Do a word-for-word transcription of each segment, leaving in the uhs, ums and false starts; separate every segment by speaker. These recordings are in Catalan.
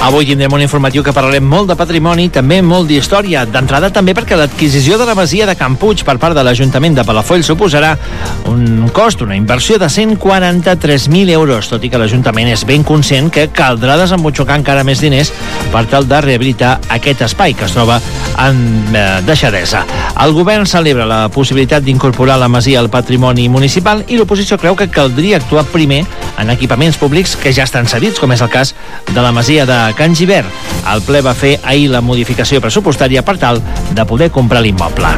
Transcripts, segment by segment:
Speaker 1: Avui tindrem un informatiu que parlarem molt de patrimoni, també molt d'història. D'entrada també perquè l'adquisició de la masia de Can Puig per part de l'Ajuntament de Palafolls suposarà un cost, una inversió de cent quaranta-tres mil euros, tot i que l'Ajuntament és ben conscient que caldrà desembutxacar encara més diners per tal de rehabilitar aquest espai que es troba en eh, deixadesa. El govern celebra la possibilitat d'incorporar la masia al patrimoni municipal i l'oposició creu que caldria actuar primer en equipaments públics que ja estan cedits, com és el cas de la masia de Can Gibert. El ple va fer ahir la modificació pressupostària per tal de poder comprar l'immoble.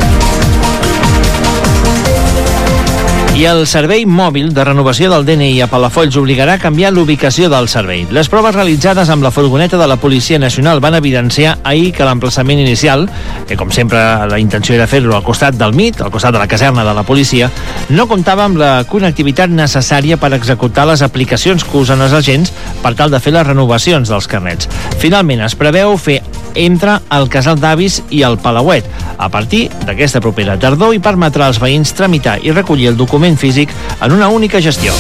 Speaker 1: I el servei mòbil de renovació del D N I a Palafolls obligarà a canviar l'ubicació del servei. Les proves realitzades amb la furgoneta de la Policia Nacional van evidenciar ahir que l'emplaçament inicial, que com sempre la intenció era fer-lo al costat del M I T, al costat de la caserna de la policia, no comptava amb la connectivitat necessària per executar les aplicacions que usen els agents per tal de fer les renovacions dels carnets. Finalment es preveu fer entre el Casal d'Avis i el Palauet a partir d'aquesta propera tardor i permetrà als veïns tramitar i recollir el document físic en una única gestió.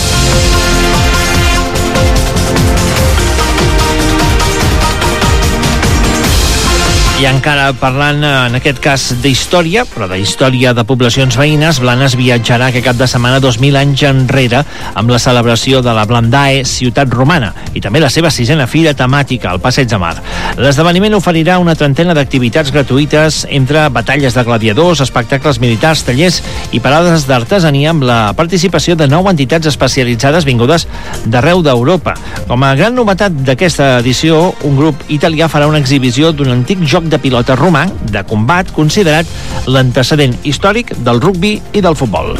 Speaker 1: I encara parlant, en aquest cas, d'història, però de història de poblacions veïnes, Blanes viatjarà aquest cap de setmana dos mil anys enrere amb la celebració de la Blandae Ciutat Romana i també la seva sisena fira temàtica, el Passeig de Mar. L'esdeveniment oferirà una trentena d'activitats gratuïtes entre batalles de gladiadors, espectacles militars, tallers i parades d'artesania amb la participació de nou entitats especialitzades vingudes d'arreu d'Europa. Com a gran novetat d'aquesta edició, un grup italià farà una exhibició d'un antic joc de pilota romà de combat considerat l'antecedent històric del rugbi i del futbol.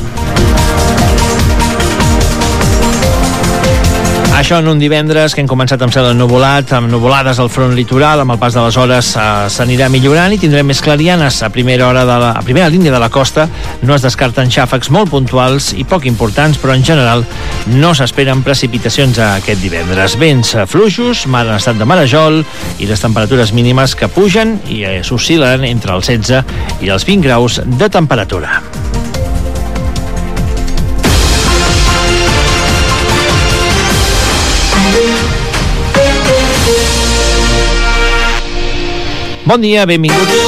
Speaker 1: Això en un divendres que hem començat amb cel ennuvolat, amb nuvolades al front litoral, amb el pas de les hores eh, s'anirà millorant i tindrem més clarianes a primera hora de la, a primera línia de la costa. No es descarten xàfecs molt puntuals i poc importants, però en general no s'esperen precipitacions aquest divendres. Vents fluixos, mar en estat de marejol i les temperatures mínimes que pugen i eh, s'oscil·len entre els setze i els vint graus de temperatura. Bon dia, benvinguts.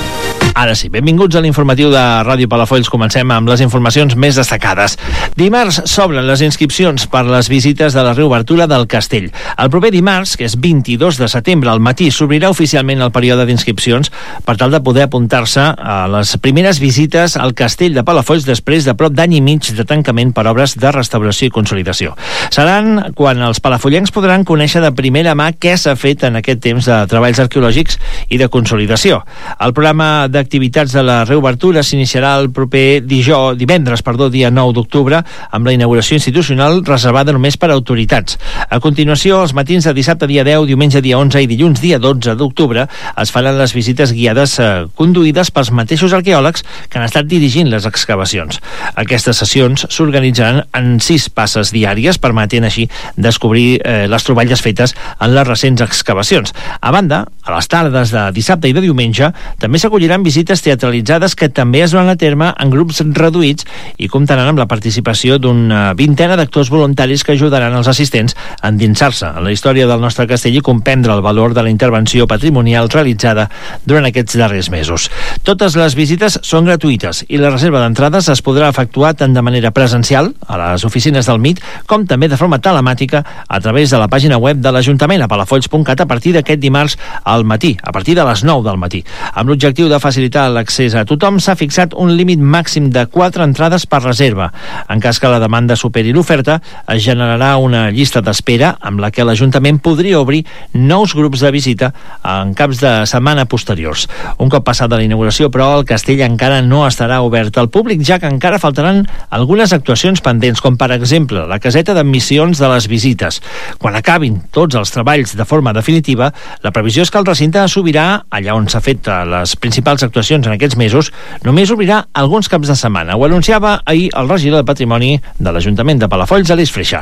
Speaker 1: Ara sí, benvinguts a l'informatiu de Ràdio Palafolls. Comencem amb les informacions més destacades. Dimarts s'obren les inscripcions per les visites de la reobertura del castell. El proper dimarts, que és vint-i-dos de setembre, al matí, s'obrirà oficialment el període d'inscripcions per tal de poder apuntar-se a les primeres visites al castell de Palafolls després de prop d'any i mig de tancament per obres de restauració i consolidació. Seran quan els palafollencs podran conèixer de primera mà què s'ha fet en aquest temps de treballs arqueològics i de consolidació. El programa de activitats de la reobertura s'iniciarà el proper dijous, divendres, perdó, dia nou d'octubre, amb la inauguració institucional reservada només per a autoritats. A continuació, els matins de dissabte dia deu, diumenge dia onze i dilluns dia dotze d'octubre es faran les visites guiades eh, conduïdes pels mateixos arqueòlegs que han estat dirigint les excavacions. Aquestes sessions s'organitzaran en sis passes diàries, permetent així descobrir eh, les troballes fetes en les recents excavacions. A banda, a les tardes de dissabte i de diumenge també s'acolliran visites teatralitzades que també es duran a terme en grups reduïts i comptaran amb la participació d'una vintena d'actors voluntaris que ajudaran els assistents a endinsar-se en la història del nostre castell i comprendre el valor de la intervenció patrimonial realitzada durant aquests darrers mesos. Totes les visites són gratuïtes i la reserva d'entrades es podrà efectuar tant de manera presencial a les oficines del M I T com també de forma telemàtica a través de la pàgina web de l'Ajuntament a palafolls punt cat a partir d'aquest dimarts al matí, a partir de les nou del matí. Amb l'objectiu de facilitar l'accés a tothom, s'ha fixat un límit màxim de quatre entrades per reserva. En cas que la demanda superi l'oferta, es generarà una llista d'espera amb la que l'Ajuntament podria obrir nous grups de visita en caps de setmana posteriors. Un cop passada la inauguració, però, el castell encara no estarà obert al públic, ja que encara faltaran algunes actuacions pendents, com per exemple la caseta d'admissions de les visites. Quan acabin tots els treballs de forma definitiva, la previsió és que el recinte s'obrirà allà on s'ha fet les principals actuacions en aquests mesos, només obrirà alguns caps de setmana. Ho anunciava ahir el regidor de Patrimoni de l'Ajuntament de Palafolls, Alís Freixa.